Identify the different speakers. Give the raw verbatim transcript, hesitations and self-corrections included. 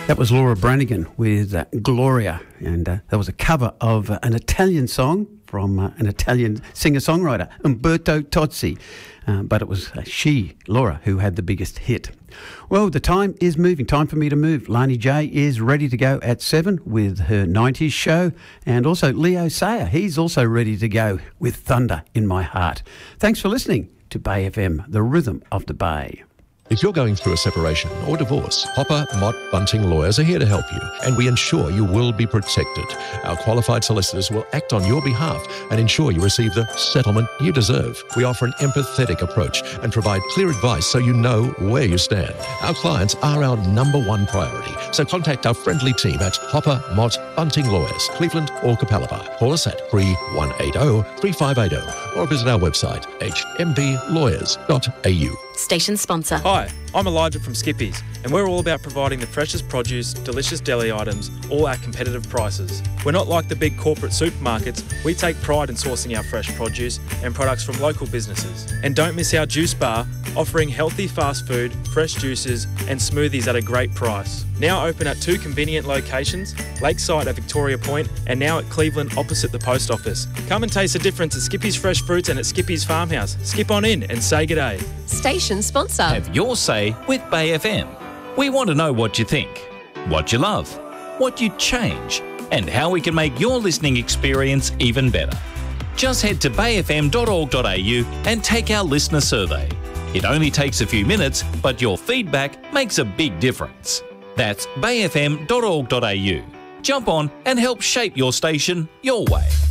Speaker 1: That was Laura Branigan with uh, Gloria, and uh, that was a cover of uh, an Italian song from uh, an Italian singer-songwriter, Umberto Tozzi, uh, but it was uh, she, Laura, who had the biggest hit. Well, the time is moving. Time for me to move. Lani J is ready to go at seven with her nineties show, and also Leo Sayer. He's also ready to go with Thunder in My Heart. Thanks for listening to Bay F M, the rhythm of the Bay.
Speaker 2: If you're going through a separation or divorce, Hopper, Mott, Bunting Lawyers are here to help you, and we ensure you will be protected. Our qualified solicitors will act on your behalf and ensure you receive the settlement you deserve. We offer an empathetic approach and provide clear advice so you know where you stand. Our clients are our number one priority, so contact our friendly team at Hopper, Mott, Bunting Lawyers, Cleveland or Capalaba. Call us at three one eight zero, three five eight zero or visit our website, h m b lawyers dot a u.
Speaker 3: Station sponsor.
Speaker 4: Hi, I'm Elijah from Skippy's, and we're all about providing the freshest produce, delicious deli items, all at competitive prices. We're not like the big corporate supermarkets. We take pride in sourcing our fresh produce and products from local businesses. And don't miss our juice bar, offering healthy fast food, fresh juices and smoothies at a great price. Now open at two convenient locations, Lakeside at Victoria Point and now at Cleveland opposite the post office. Come and taste the difference at Skippy's Fresh Fruits and at Skippy's Farmhouse. Skip on in and say g'day.
Speaker 3: Station sponsor.
Speaker 5: Have your say with Bay F M. We want to know what you think, what you love, what you'd change, and how we can make your listening experience even better. Just head to bay f m dot org dot a u and take our listener survey. It only takes a few minutes, but your feedback makes a big difference. That's bay f m dot org dot a u. Jump on and help shape your station your way.